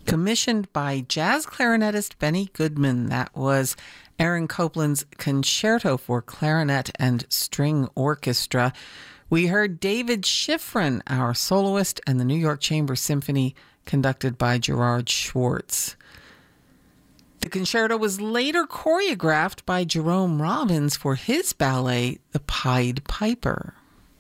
commissioned by jazz clarinetist Benny Goodman. That was Aaron Copland's Concerto for Clarinet and String Orchestra. We heard David Schifrin, our soloist, and the New York Chamber Symphony, conducted by Gerard Schwartz. The concerto was later choreographed by Jerome Robbins for his ballet, The Pied Piper.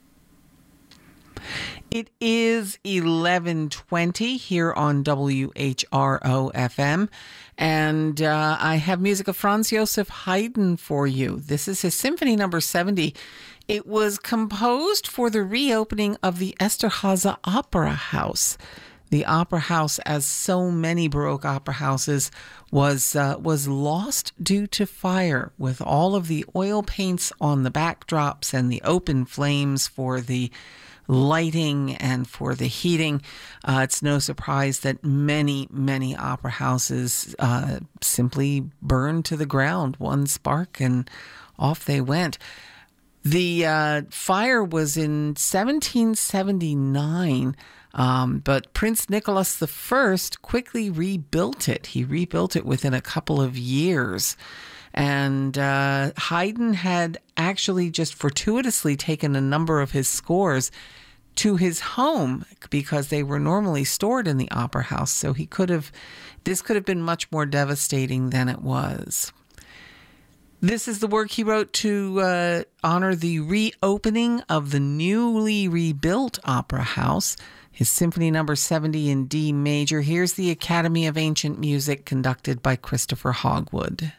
It is 11:20 here on WHRO-FM, and I have music of Franz Joseph Haydn for you. This is his Symphony Number 70. It was composed for the reopening of the Esterhazy Opera House. The opera house, as so many Baroque opera houses, was lost due to fire, with all of the oil paints on the backdrops and the open flames for the lighting and for the heating. It's no surprise that many, many opera houses simply burned to the ground. One spark and off they went. The fire was in 1779, but Prince Nicholas I quickly rebuilt it. He rebuilt it within a couple of years. And Haydn had actually just fortuitously taken a number of his scores to his home because they were normally stored in the opera house. So this could have been much more devastating than it was. This is the work he wrote to honor the reopening of the newly rebuilt opera house, his Symphony Number 70 in D major. Here's the Academy of Ancient Music, conducted by Christopher Hogwood.